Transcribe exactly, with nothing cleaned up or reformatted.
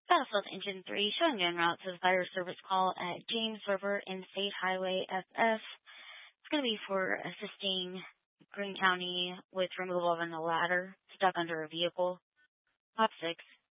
Battlefield Engine three showing en route to the fire service call at James River and State Highway F F. It's going to be for assisting Greene County with removal of a ladder stuck under a vehicle. Top six.